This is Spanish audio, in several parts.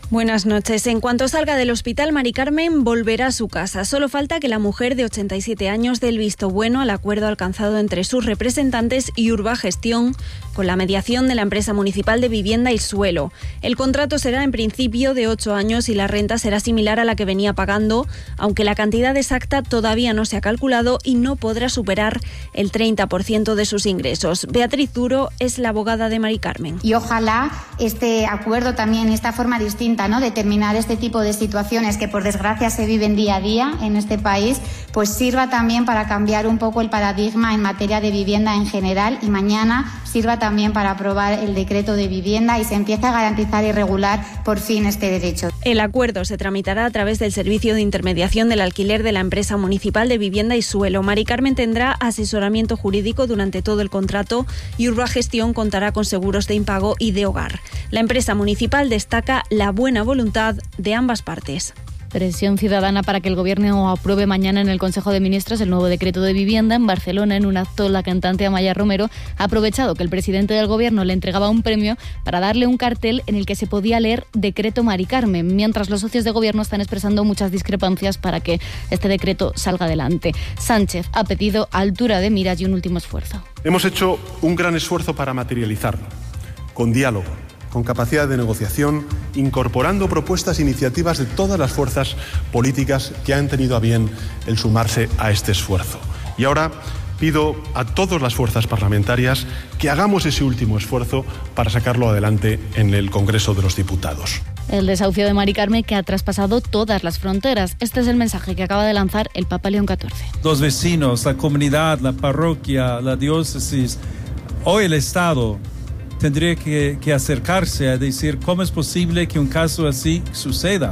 Buenas noches. En cuanto salga del hospital, Mari Carmen volverá a su casa. Solo falta que la mujer de 87 años dé el visto bueno al acuerdo alcanzado entre sus representantes y Urbagestión con la mediación de la empresa municipal de vivienda y suelo. El contrato será en principio de 8 años y la renta será similar a la que venía pagando, aunque la cantidad exacta todavía no se ha calculado y no podrá superar el 30% de sus ingresos. Beatriz Duro es la abogada de Mari Carmen. Y ojalá este acuerdo también, esta forma distinta, ¿no?, de terminar este tipo de situaciones que por desgracia se viven día a día en este país, pues sirva también para cambiar un poco el paradigma en materia de vivienda en general y mañana sirva también para aprobar el decreto de vivienda y se empiece a garantizar y regular por fin este derecho. El acuerdo se tramitará a través del servicio de intermediación del alquiler de la empresa municipal de vivienda y suelo. Mari Carmen tendrá asesoramiento jurídico durante todo el contrato y Urbagestión contará con seguros de impago y de hogar. La empresa municipal destaca la buena voluntad de ambas partes. Presión ciudadana para que el Gobierno apruebe mañana en el Consejo de Ministros el nuevo decreto de vivienda. En Barcelona, en un acto, la cantante Amaya Romero ha aprovechado que el presidente del Gobierno le entregaba un premio para darle un cartel en el que se podía leer Decreto Mari Carmen, mientras los socios de Gobierno están expresando muchas discrepancias para que este decreto salga adelante. Sánchez ha pedido altura de miras y un último esfuerzo. Hemos hecho un gran esfuerzo para materializarlo, con diálogo, con capacidad de negociación, incorporando propuestas e iniciativas de todas las fuerzas políticas que han tenido a bien el sumarse a este esfuerzo. Y ahora pido a todas las fuerzas parlamentarias que hagamos ese último esfuerzo para sacarlo adelante en el Congreso de los Diputados. El desahucio de Mari Carmen que ha traspasado todas las fronteras. Este es el mensaje que acaba de lanzar el Papa León XIV. Los vecinos, la comunidad, la parroquia, la diócesis, hoy el Estado tendría que acercarse a decir cómo es posible que un caso así suceda.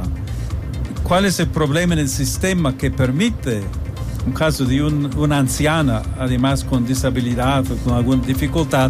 ¿Cuál es el problema en el sistema que permite un caso de una anciana, además con disabilidad o con alguna dificultad,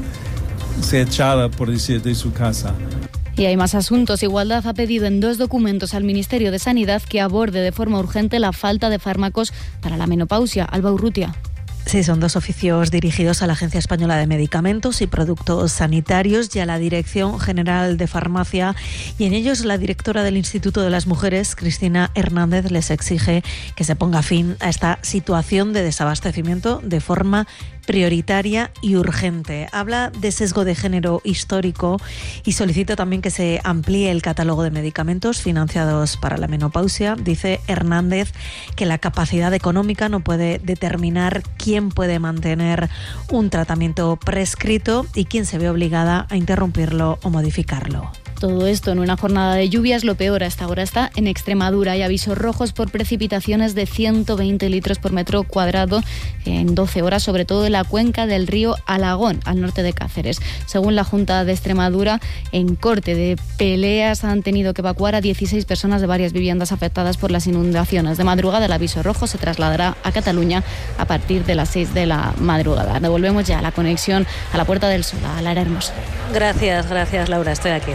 ser echada, por decir, de su casa? Y hay más asuntos. Igualdad ha pedido en 2 documentos al Ministerio de Sanidad que aborde de forma urgente la falta de fármacos para la menopausia. Alba Urrutia. Sí, son 2 oficios dirigidos a la Agencia Española de Medicamentos y Productos Sanitarios y a la Dirección General de Farmacia, y en ellos la directora del Instituto de las Mujeres, Cristina Hernández, les exige que se ponga fin a esta situación de desabastecimiento de forma prioritaria y urgente. Habla de sesgo de género histórico y solicita también que se amplíe el catálogo de medicamentos financiados para la menopausia. Dice Hernández que la capacidad económica no puede determinar quién puede mantener un tratamiento prescrito y quién se ve obligada a interrumpirlo o modificarlo. Todo esto en una jornada de lluvias. Lo peor hasta ahora está en Extremadura. Hay avisos rojos por precipitaciones de 120 litros por metro cuadrado en 12 horas, sobre todo en la cuenca del río Alagón, al norte de Cáceres. Según la Junta de Extremadura, en corte de peleas han tenido que evacuar a 16 personas de varias viviendas afectadas por las inundaciones. De madrugada el aviso rojo se trasladará a Cataluña a partir de las 6 de la madrugada. Devolvemos ya la conexión a la Puerta del Sol, a Lara Hermoso. Gracias Laura, estoy aquí.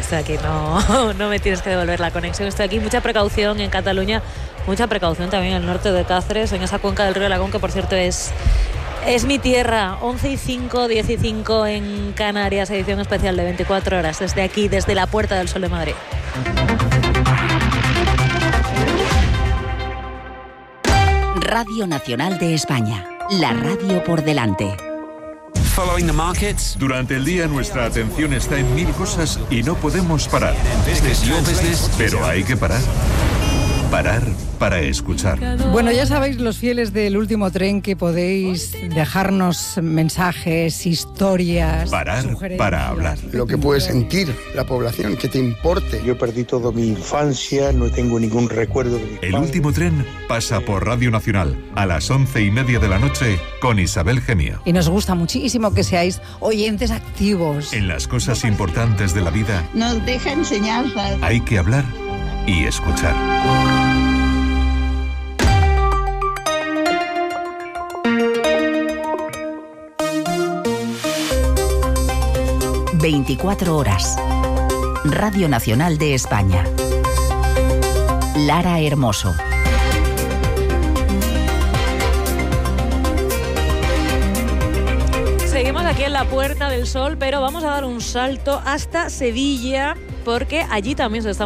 No me tienes que devolver la conexión, estoy aquí. Mucha precaución en Cataluña, mucha precaución también en el norte de Cáceres, en esa cuenca del río Alagón, que por cierto es mi tierra. 11:05, 15 en Canarias, edición especial de 24 horas desde aquí, desde la Puerta del Sol de Madrid. Radio Nacional de España, la radio por delante. Durante el día nuestra atención está en 1000 cosas y no podemos parar. Pero hay que parar. Parar para escuchar. Bueno, ya sabéis, los fieles del Último Tren, que podéis dejarnos mensajes, historias, parar para hablar. Lo que puede sentir la población, que te importe. Yo perdí toda mi infancia, no tengo ningún recuerdo de mi padre. El Último Tren pasa por Radio Nacional a las 11:30 de la noche con Isabel Gemio. Y nos gusta muchísimo que seáis oyentes activos. En las cosas importantes de la vida nos deja enseñanzas. Hay que hablar y escuchar. ...24 horas. Radio Nacional de España. Lara Hermoso. Seguimos aquí en la Puerta del Sol, pero vamos a dar un salto hasta Sevilla, porque allí también se están